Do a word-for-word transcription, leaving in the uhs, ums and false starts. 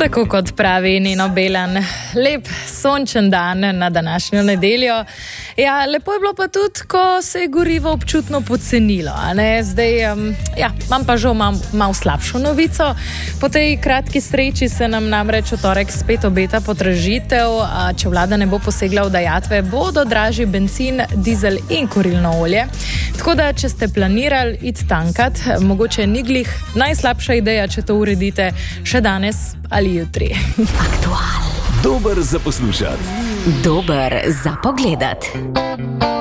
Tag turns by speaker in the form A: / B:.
A: Tako kot pravi Nino Belan, lep sončen dan na današnjo nedeljo. Ja, lepo je bilo pa tudi, ko se je gorivo občutno pocenilo. A ne? Zdaj, um, ja, imam pa žal malo mal slabšo novico. Po tej kratki sreči se nam namreč v torek spet obeta podražitev. Če vlada ne bo posegla v dajatve, bodo dražji bencin, dizel in kurilno olje. Tako da, če ste planirali iti tankat, mogoče ni glih najslabša ideja, če to uredite še danes ali jutri.
B: Aktual.
C: Dober za poslušati.
B: Dober za pogledati.